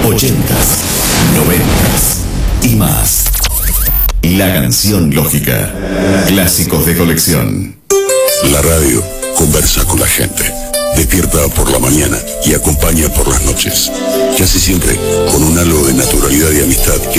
80s, 90s y más. La canción lógica. Clásicos de colección. La radio conversa con la gente. Despierta por la mañana y acompaña por las noches. Casi siempre con un halo de naturalidad y amistad que